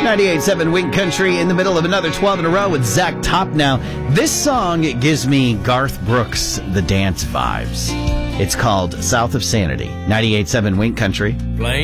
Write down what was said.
98.7 Wink Country in the middle of another 12 in a row with Zach Top now. This song gives me Garth Brooks, the dance vibes. It's called South of Sanity. 98.7 Wink Country.